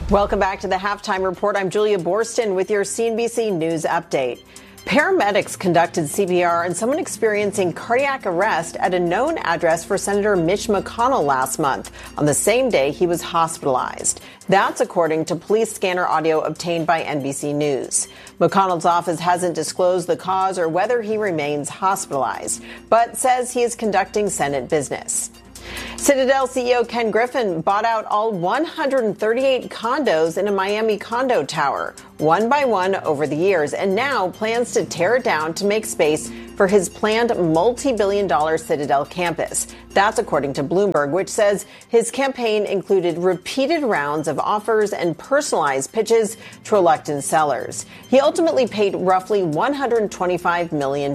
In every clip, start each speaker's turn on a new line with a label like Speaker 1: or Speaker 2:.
Speaker 1: Welcome back to the Halftime Report. I'm Julia Borston with your CNBC News update. Paramedics conducted CPR on someone experiencing cardiac arrest at a known address for Senator Mitch McConnell last month, on the same day he was hospitalized. That's according to police scanner audio obtained by NBC News. McConnell's office hasn't disclosed the cause or whether he remains hospitalized, but says he is conducting Senate business. Citadel CEO Ken Griffin bought out all 138 condos in a Miami condo tower, one by one over the years, and now plans to tear it down to make space for his planned multi-billion-dollar Citadel campus. That's according to Bloomberg, which says his campaign included repeated rounds of offers and personalized pitches to reluctant sellers. He ultimately paid roughly $125 million.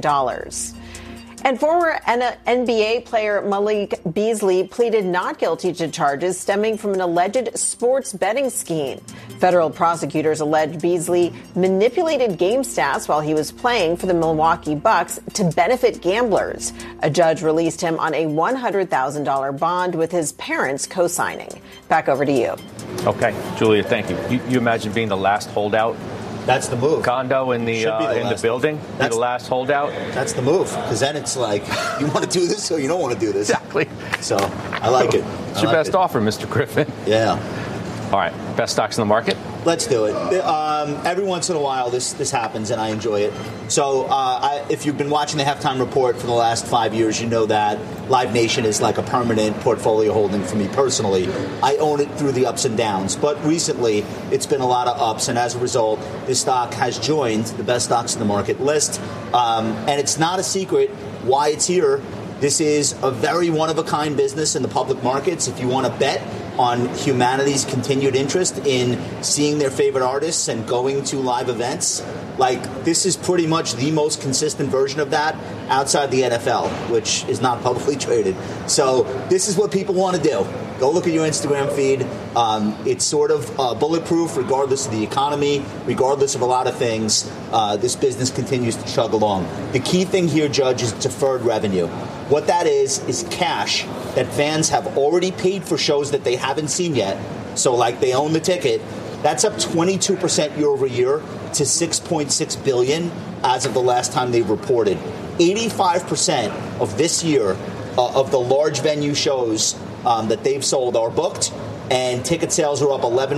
Speaker 1: And former NBA player Malik Beasley pleaded not guilty to charges stemming from an alleged sports betting scheme. Federal prosecutors allege Beasley manipulated game stats while he was playing for the Milwaukee Bucks to benefit gamblers. A judge released him on a $100,000 bond with his parents co-signing. Back over to you.
Speaker 2: Okay, Julia, thank you. You imagine being the last holdout?
Speaker 3: That's the move.
Speaker 2: Condo in the building? That's the last holdout?
Speaker 3: That's the move. Because then it's like, you want to do this or you don't want to do this.
Speaker 2: Exactly.
Speaker 3: So, I like it.
Speaker 2: It's your best offer, Mr. Griffin.
Speaker 3: Yeah.
Speaker 2: All right. Best stocks in the market?
Speaker 3: Let's do it. Every once in a while, this happens, and I enjoy it. So if you've been watching the Halftime Report for the last 5 years, you know that Live Nation is like a permanent portfolio holding for me personally. I own it through the ups and downs. But recently, it's been a lot of ups, and as a result, this stock has joined the best stocks in the market list. And it's not a secret why it's here. This is a very one-of-a-kind business in the public markets. If you want to bet on humanity's continued interest in seeing their favorite artists and going to live events, like, this is pretty much the most consistent version of that outside the NFL, which is not publicly traded. So this is what people want to do. Go look at your Instagram feed. It's sort of bulletproof regardless of the economy, regardless of a lot of things. This business continues to chug along. The key thing here, Judge, is deferred revenue. What that is cash that fans have already paid for shows that they haven't seen yet. So, like, they own the ticket. That's up 22% year over year to $6.6 billion as of the last time they reported. 85% of this year of the large venue shows that they've sold are booked, and ticket sales are up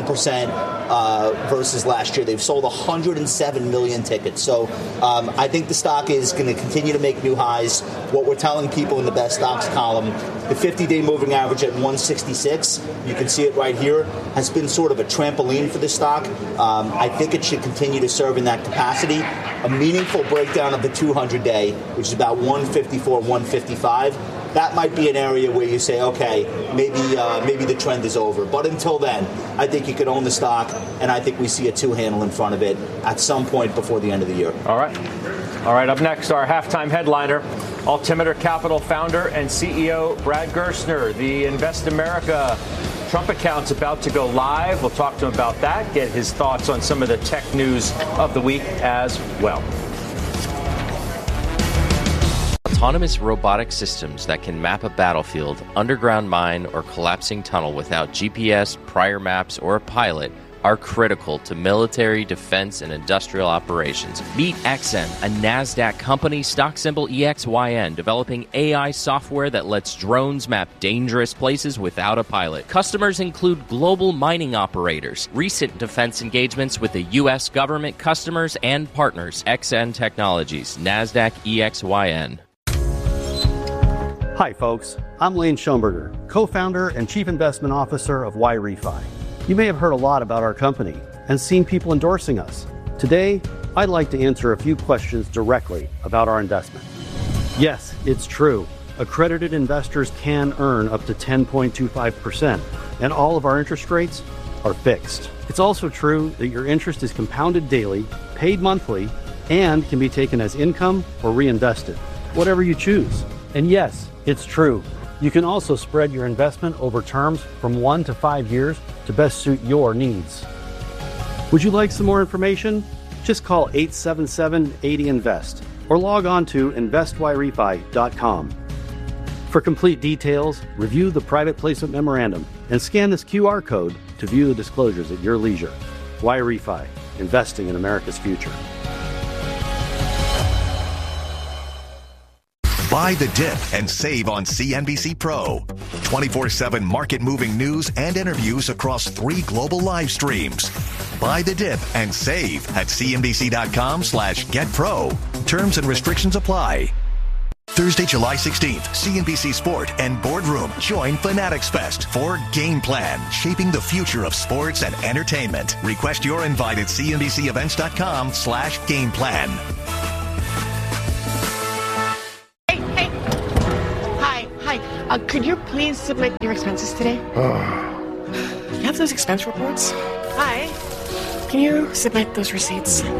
Speaker 3: 11% versus last year. They've sold 107 million tickets. So I think the stock is going to continue to make new highs. What we're telling people in the best stocks column, the 50-day moving average at 166, you can see it right here, has been sort of a trampoline for this stock. I think it should continue to serve in that capacity. A meaningful breakdown of the 200-day, which is about 154, 155. That might be an area where you say, okay, maybe the trend is over. But until then, I think you could own the stock, and I think we see a two-handle in front of it at some point before the end of the year.
Speaker 2: All right, up next, our halftime headliner, Altimeter Capital founder and CEO Brad Gerstner. The Invest America Trump account's about to go live. We'll talk to him about that, get his thoughts on some of the tech news of the week as well.
Speaker 4: Autonomous robotic systems that can map a battlefield, underground mine, or collapsing tunnel without GPS, prior maps, or a pilot are critical to military, defense, and industrial operations. Meet XN, a NASDAQ company, stock symbol EXYN, developing AI software that lets drones map dangerous places without a pilot. Customers include global mining operators, recent defense engagements with the U.S. government, customers, and partners. XN Technologies, NASDAQ EXYN.
Speaker 5: Hi, folks. I'm Lane Schoenberger, co-founder and chief investment officer of YRefi. You may have heard a lot about our company and seen people endorsing us. Today, I'd like to answer a few questions directly about our investment. Yes, it's true. Accredited investors can earn up to 10.25%, and all of our interest rates are fixed. It's also true that your interest is compounded daily, paid monthly, and can be taken as income or reinvested, whatever you choose. And yes, it's true. You can also spread your investment over terms from 1 to 5 years to best suit your needs. Would you like some more information? Just call 877-80-INVEST or log on to investYRefi.com. For complete details, review the private placement memorandum and scan this QR code to view the disclosures at your leisure. YRefy, investing in America's future.
Speaker 6: Buy the dip and save on CNBC Pro. 24/7 market-moving news and interviews across 3 global live streams. Buy the dip and save at cnbc.com/getpro. Terms and restrictions apply. Thursday, July 16th, CNBC Sport and Boardroom join Fanatics Fest for Game Plan, shaping the future of sports and entertainment. Request your invite at cnbcevents.com/gameplan.
Speaker 7: Hi. Could you please submit your expenses today? You have those expense reports? Hi. Can you submit those receipts?